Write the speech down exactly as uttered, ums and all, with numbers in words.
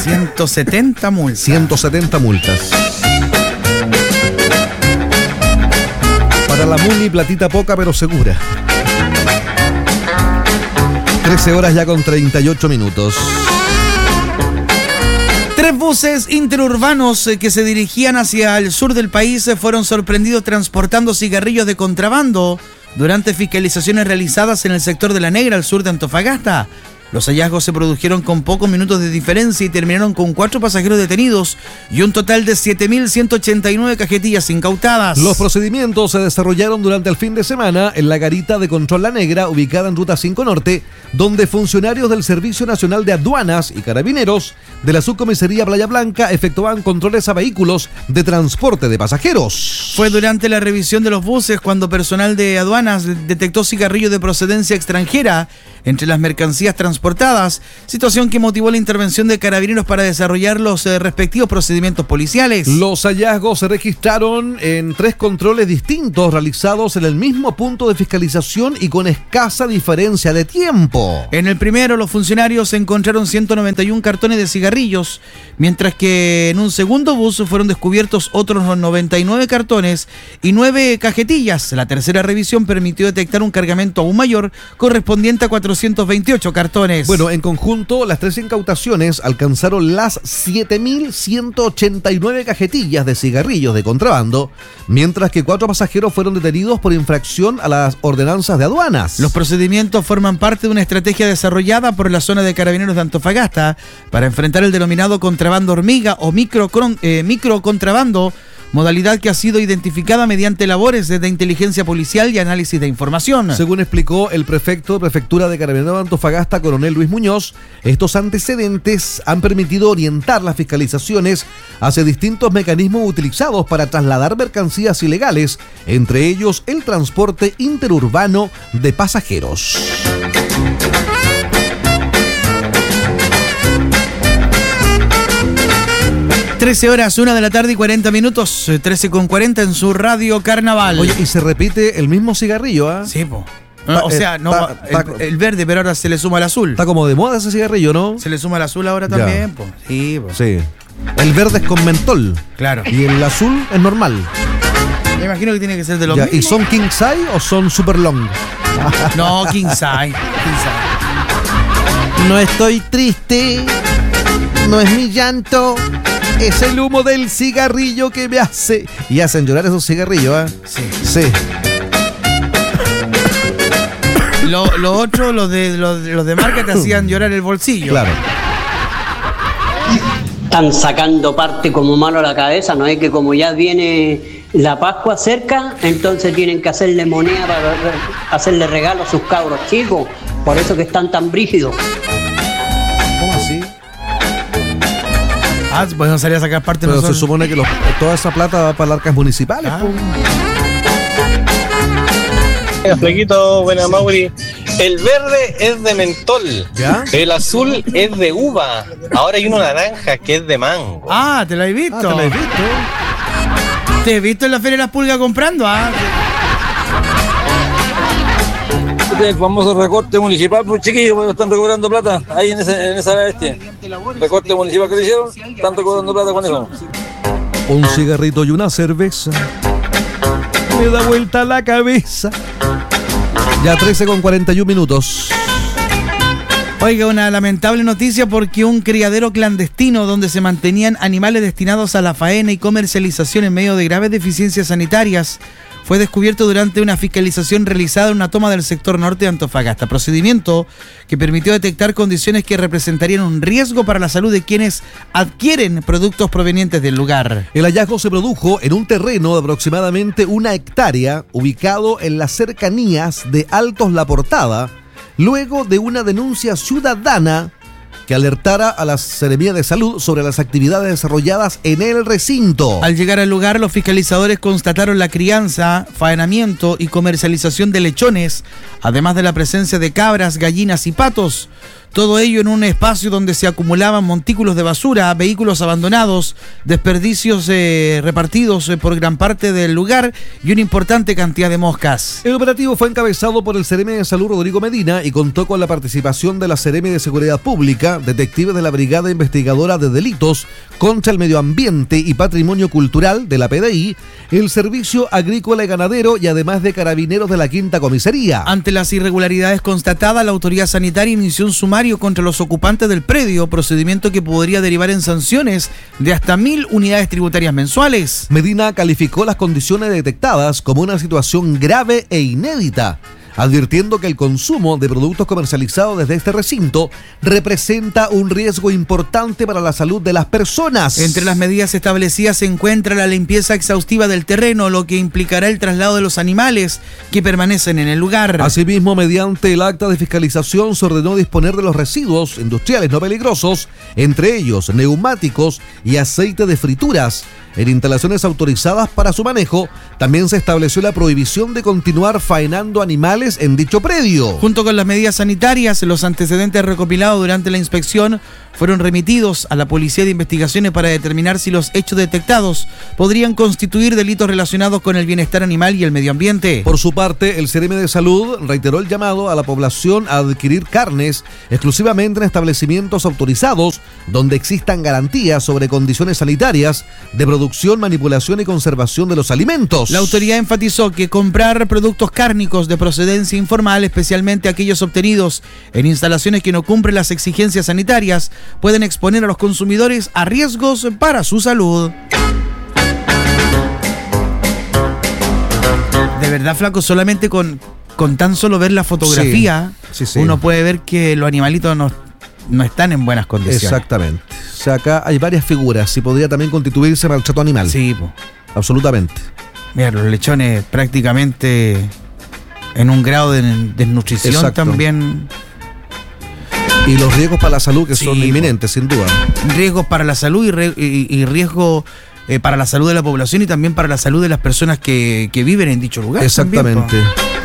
ciento setenta multas. ciento setenta multas. Para la Muni, platita poca pero segura. trece horas ya con treinta y ocho minutos. Tres buses interurbanos que se dirigían hacia el sur del país fueron sorprendidos transportando cigarrillos de contrabando durante fiscalizaciones realizadas en el sector de La Negra, al sur de Antofagasta. Los hallazgos se produjeron con pocos minutos de diferencia y terminaron con cuatro pasajeros detenidos y un total de siete mil ciento ochenta y nueve cajetillas incautadas. Los procedimientos se desarrollaron durante el fin de semana en la garita de Control La Negra, ubicada en Ruta cinco Norte, donde funcionarios del Servicio Nacional de Aduanas y Carabineros de la Subcomisaría Playa Blanca efectuaban controles a vehículos de transporte de pasajeros. Fue durante la revisión de los buses cuando personal de aduanas detectó cigarrillos de procedencia extranjera entre las mercancías transportadas, situación que motivó la intervención de Carabineros para desarrollar los eh, respectivos procedimientos policiales. Los hallazgos se registraron en tres controles distintos realizados en el mismo punto de fiscalización y con escasa diferencia de tiempo. En el primero, los funcionarios encontraron ciento noventa y uno cartones de cigarrillos, mientras que en un segundo bus fueron descubiertos otros noventa y nueve cartones y nueve cajetillas. La tercera revisión permitió detectar un cargamento aún mayor, correspondiente a cuatrocientos veintiocho cartones. Bueno, en conjunto, las tres incautaciones alcanzaron las siete mil ciento ochenta y nueve cajetillas de cigarrillos de contrabando, mientras que cuatro pasajeros fueron detenidos por infracción a las ordenanzas de aduanas. Los procedimientos forman parte de una estrategia desarrollada por la zona de Carabineros de Antofagasta para enfrentar el denominado contrabando hormiga o micro, eh, micro contrabando, modalidad que ha sido identificada mediante labores de inteligencia policial y análisis de información. Según explicó el prefecto de Prefectura de Carabineros de Antofagasta, coronel Luis Muñoz, estos antecedentes han permitido orientar las fiscalizaciones hacia distintos mecanismos utilizados para trasladar mercancías ilegales, entre ellos el transporte interurbano de pasajeros. trece horas, una de la tarde y cuarenta minutos, trece con cuarenta en su radio Carnaval. Oye, y se repite el mismo cigarrillo, ¿ah? ¿eh? Sí, po. No, o sea, no, ta, ta, el, el verde, pero ahora se le suma el azul. Está como de moda ese cigarrillo, ¿no? Se le suma el azul ahora también, po. Sí, po. Sí. El verde es con mentol. Claro. Y el azul es normal. Me imagino que tiene que ser de los ya, mismos. ¿Y son king size o son super long? No, king size. King size. No estoy triste, no es mi llanto, es el humo del cigarrillo que me hace. Y hacen llorar esos cigarrillos, ¿ah? ¿eh? Sí. Sí. Lo, lo otro, los de, los, los de marca te hacían llorar el bolsillo. Claro. Están sacando parte como malo a la cabeza, ¿no? Es que como ya viene la Pascua cerca, entonces tienen que hacerle moneda para hacerle regalos a sus cabros chicos. Por eso que están tan brígidos. ¿Cómo así? Ah, pues no salía a sacar parte. Pero no son... se supone que los, toda esa plata va para las arcas municipales. Ah. Flequito, buena Mauri. El verde es de mentol. ¿Ya? El azul es de uva. Ahora hay uno naranja que es de mango. Ah, ¿te la he visto? Ah, ¿te la he visto? ¿Te he visto en la Feria de las Pulgas comprando? Ah. El famoso recorte municipal, pues chiquillos, pues están recobrando plata ahí en, ese, en esa bestia. Recorte municipal que le hicieron, están recobrando plata con eso. Un cigarrito y una cerveza me da vuelta la cabeza. Ya trece con cuarenta y uno minutos. Oiga, una lamentable noticia porque un criadero clandestino donde se mantenían animales destinados a la faena y comercialización en medio de graves deficiencias sanitarias fue descubierto durante una fiscalización realizada en una toma del sector norte de Antofagasta, procedimiento que permitió detectar condiciones que representarían un riesgo para la salud de quienes adquieren productos provenientes del lugar. El hallazgo se produjo en un terreno de aproximadamente una hectárea ubicado en las cercanías de Altos La Portada, luego de una denuncia ciudadana que alertara a la Seremía de Salud sobre las actividades desarrolladas en el recinto. Al llegar al lugar, los fiscalizadores constataron la crianza, faenamiento y comercialización de lechones, además de la presencia de cabras, gallinas y patos. Todo ello en un espacio donde se acumulaban montículos de basura, vehículos abandonados, desperdicios eh, repartidos eh, por gran parte del lugar y una importante cantidad de moscas. El operativo fue encabezado por el Seremi de Salud Rodrigo Medina y contó con la participación de la Seremi de Seguridad Pública, detectives de la Brigada Investigadora de Delitos contra el Medio Ambiente y Patrimonio Cultural de la P D I, el Servicio Agrícola y Ganadero y además de carabineros de la Quinta Comisaría. Ante las irregularidades constatadas, la autoridad sanitaria inició un sumario contra los ocupantes del predio, procedimiento que podría derivar en sanciones de hasta mil unidades tributarias mensuales. Medina calificó las condiciones detectadas como una situación grave e inédita, advirtiendo que el consumo de productos comercializados desde este recinto representa un riesgo importante para la salud de las personas. Entre las medidas establecidas se encuentra la limpieza exhaustiva del terreno, lo que implicará el traslado de los animales que permanecen en el lugar. Asimismo, mediante el acta de fiscalización se ordenó disponer de los residuos industriales no peligrosos, entre ellos neumáticos y aceite de frituras, en instalaciones autorizadas para su manejo. También se estableció la prohibición de continuar faenando animales en dicho predio. Junto con las medidas sanitarias, los antecedentes recopilados durante la inspección fueron remitidos a la Policía de Investigaciones para determinar si los hechos detectados podrían constituir delitos relacionados con el bienestar animal y el medio ambiente. Por su parte, el Seremi de Salud reiteró el llamado a la población a adquirir carnes exclusivamente en establecimientos autorizados donde existan garantías sobre condiciones sanitarias de producción, manipulación y conservación de los alimentos. La autoridad enfatizó que comprar productos cárnicos de procedencia informal, especialmente aquellos obtenidos en instalaciones que no cumplen las exigencias sanitarias, pueden exponer a los consumidores a riesgos para su salud. De verdad, flaco, solamente con, con tan solo ver la fotografía, sí, sí, sí. uno puede ver que los animalitos no, no están en buenas condiciones. Exactamente. O sea, acá hay varias figuras y podría también constituirse maltrato animal. Sí, po. Absolutamente. Mira, los lechones prácticamente en un grado de desnutrición. Exacto. También. Y los riesgos para la salud que sí, son inminentes, sin duda. Riesgos para la salud y, re, y, y riesgos eh, para la salud de la población y también para la salud de las personas que, que viven en dicho lugar. Exactamente. También,